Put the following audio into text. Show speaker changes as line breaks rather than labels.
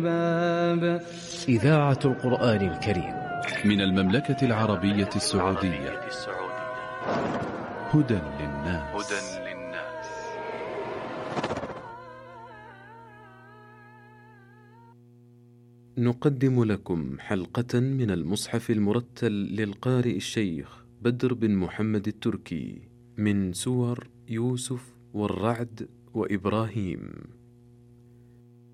إذاعة القرآن الكريم
من المملكة العربية السعودية. هدى للناس.
نقدم لكم حلقة من المصحف المرتل للقارئ الشيخ بدر بن محمد التركي من سور يوسف والرعد وإبراهيم.